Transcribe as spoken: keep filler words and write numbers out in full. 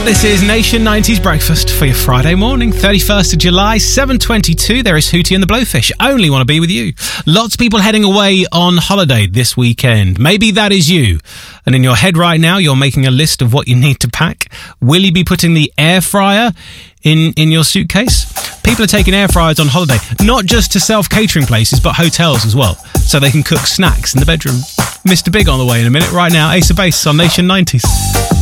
This is Nation nineties Breakfast for your Friday morning, thirty-first of July, seven twenty-two. There is Hootie and the Blowfish. Only want to be with you. Lots of people heading away on holiday this weekend. Maybe that is you. And in your head right now, you're making a list of what you need to pack. Will you be putting the air fryer in, in your suitcase? People are taking air fryers on holiday, not just to self-catering places, but hotels as well, so they can cook snacks in the bedroom. Mister Big on the way in a minute. Right now, Ace of Base on Nation nineties.